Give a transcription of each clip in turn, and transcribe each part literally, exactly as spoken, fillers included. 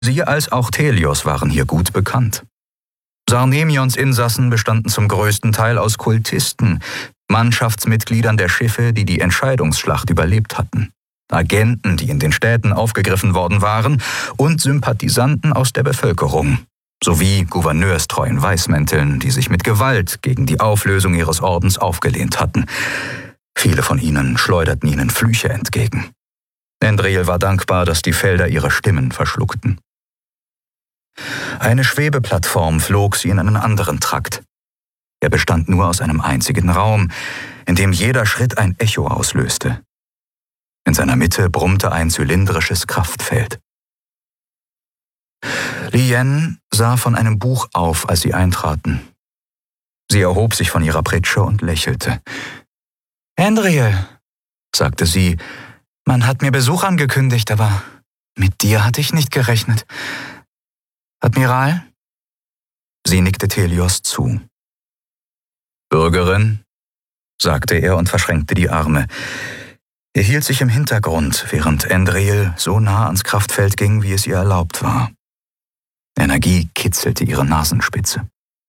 Sie als auch Thelios waren hier gut bekannt. Sarnemions Insassen bestanden zum größten Teil aus Kultisten, Mannschaftsmitgliedern der Schiffe, die die Entscheidungsschlacht überlebt hatten, Agenten, die in den Städten aufgegriffen worden waren, und Sympathisanten aus der Bevölkerung, sowie gouverneurstreuen Weißmänteln, die sich mit Gewalt gegen die Auflösung ihres Ordens aufgelehnt hatten. Viele von ihnen schleuderten ihnen Flüche entgegen. Endriel war dankbar, dass die Felder ihre Stimmen verschluckten. Eine Schwebeplattform flog sie in einen anderen Trakt. Er bestand nur aus einem einzigen Raum, in dem jeder Schritt ein Echo auslöste. In seiner Mitte brummte ein zylindrisches Kraftfeld. Lien sah von einem Buch auf, als sie eintraten. Sie erhob sich von ihrer Pritsche und lächelte. »Endriel«, sagte sie, »man hat mir Besuch angekündigt, aber mit dir hatte ich nicht gerechnet. Admiral?« Sie nickte Thelios zu. »Bürgerin?«, sagte er und verschränkte die Arme. Er hielt sich im Hintergrund, während Endriel so nah ans Kraftfeld ging, wie es ihr erlaubt war. Energie kitzelte ihre Nasenspitze.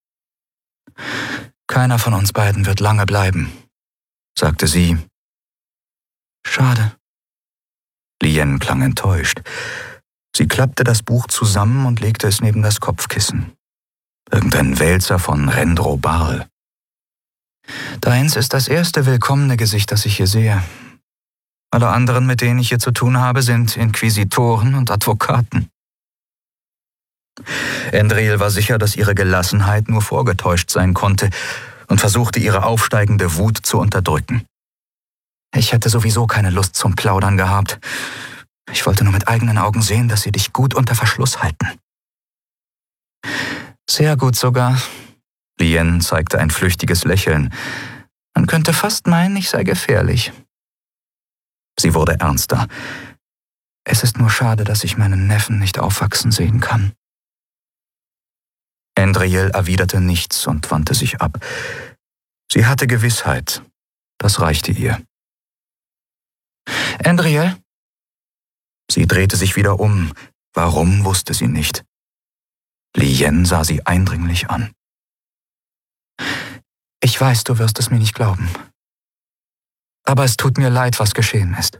»Keiner von uns beiden wird lange bleiben«, sagte sie. »Schade.« Lien klang enttäuscht. Sie klappte das Buch zusammen und legte es neben das Kopfkissen. Irgendein Wälzer von Rendro Barl. »Deins ist das erste willkommene Gesicht, das ich hier sehe. Alle anderen, mit denen ich hier zu tun habe, sind Inquisitoren und Advokaten.« Endriel war sicher, dass ihre Gelassenheit nur vorgetäuscht sein konnte und versuchte, ihre aufsteigende Wut zu unterdrücken. »Ich hätte sowieso keine Lust zum Plaudern gehabt. Ich wollte nur mit eigenen Augen sehen, dass sie dich gut unter Verschluss halten.« »Sehr gut sogar.« Lien zeigte ein flüchtiges Lächeln. »Man könnte fast meinen, ich sei gefährlich.« Sie wurde ernster. »Es ist nur schade, dass ich meinen Neffen nicht aufwachsen sehen kann.« Endriel erwiderte nichts und wandte sich ab. Sie hatte Gewissheit. Das reichte ihr. »Endriel?« Sie drehte sich wieder um. Warum, wusste sie nicht. Lien sah sie eindringlich an. »Ich weiß, du wirst es mir nicht glauben. Aber es tut mir leid, was geschehen ist.«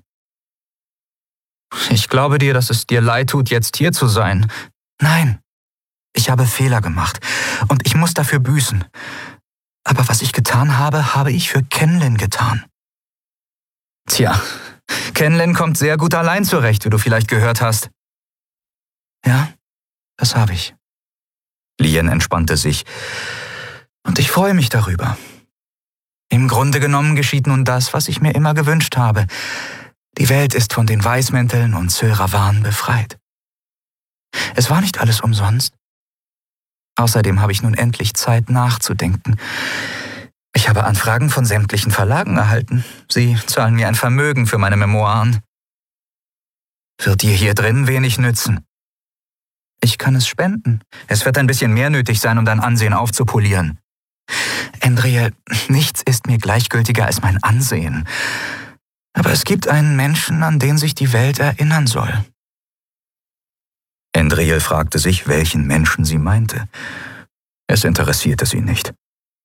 »Ich glaube dir, dass es dir leid tut, jetzt hier zu sein.« »Nein, ich habe Fehler gemacht und ich muss dafür büßen. Aber was ich getan habe, habe ich für Kenlin getan.« »Tja, Kenlin kommt sehr gut allein zurecht, wie du vielleicht gehört hast.« »Ja, das habe ich.« Lien entspannte sich. »Und ich freue mich darüber. Im Grunde genommen geschieht nun das, was ich mir immer gewünscht habe. Die Welt ist von den Weißmänteln und Sylravan befreit. Es war nicht alles umsonst. Außerdem habe ich nun endlich Zeit nachzudenken. Ich habe Anfragen von sämtlichen Verlagen erhalten. Sie zahlen mir ein Vermögen für meine Memoiren. Wird dir hier drin wenig nützen. Ich kann es spenden. Es wird ein bisschen mehr nötig sein, um dein Ansehen aufzupolieren. Endriel, nichts ist mir gleichgültiger als mein Ansehen. Aber es gibt einen Menschen, an den sich die Welt erinnern soll.« Endriel fragte sich, welchen Menschen sie meinte. Es interessierte sie nicht.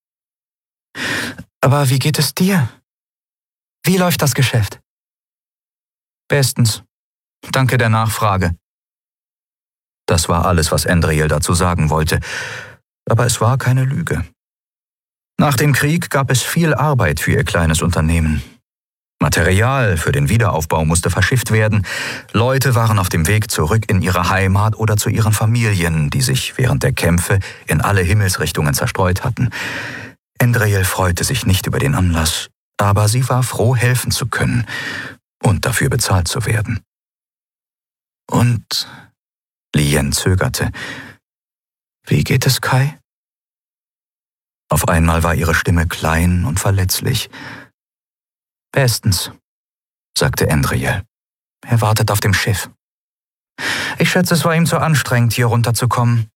»Aber wie geht es dir? Wie läuft das Geschäft?« »Bestens. Danke der Nachfrage.« Das war alles, was Endriel dazu sagen wollte, aber es war keine Lüge. Nach dem Krieg gab es viel Arbeit für ihr kleines Unternehmen. Material für den Wiederaufbau musste verschifft werden. Leute waren auf dem Weg zurück in ihre Heimat oder zu ihren Familien, die sich während der Kämpfe in alle Himmelsrichtungen zerstreut hatten. Endriel freute sich nicht über den Anlass, aber sie war froh, helfen zu können und dafür bezahlt zu werden. »Und«, Lien zögerte, »wie geht es Kai?« Auf einmal war ihre Stimme klein und verletzlich. »Bestens«, sagte Endriel. »Er wartet auf dem Schiff. Ich schätze, es war ihm zu anstrengend, hier runterzukommen.«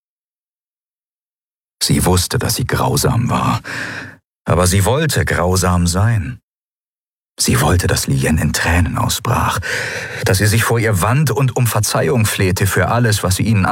Sie wusste, dass sie grausam war, aber sie wollte grausam sein. Sie wollte, dass Lien in Tränen ausbrach, dass sie sich vor ihr wand und um Verzeihung flehte für alles, was sie ihnen